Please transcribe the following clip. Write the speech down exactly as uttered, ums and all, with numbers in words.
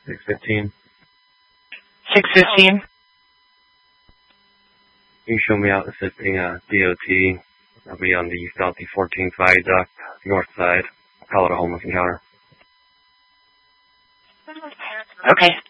six fifteen. six fifteen? You show me out assisting uh, D O T. I'll be on the Southie fourteenth Viaduct, north side. Call it a homeless encounter. Okay.